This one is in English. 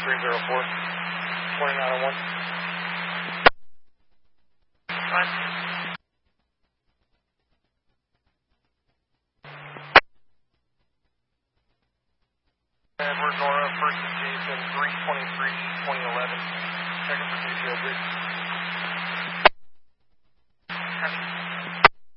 304, 2901. Fine. Edward Nora, first is Jason, 323, 2011. Checking for CPO, please.